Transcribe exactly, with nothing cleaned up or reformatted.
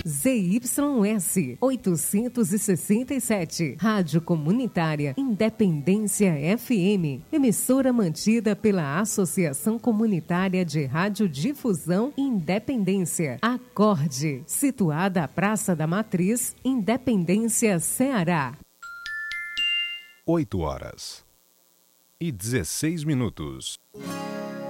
Z Y S oitocentos e sessenta e sete, Rádio Comunitária Independência F M, emissora mantida pela Associação Comunitária de Radiodifusão Independência, Acorde, situada à Praça da Matriz, Independência, Ceará. oito horas e dezesseis minutos.